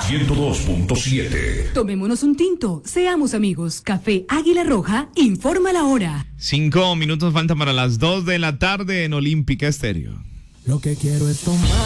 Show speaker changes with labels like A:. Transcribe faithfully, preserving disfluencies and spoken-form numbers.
A: ciento dos punto siete.
B: Tomémonos un tinto, seamos amigos. Café Águila Roja informa la hora.
C: Cinco minutos faltan para las dos de la tarde en Olímpica Estéreo.
D: Lo que quiero es tomar.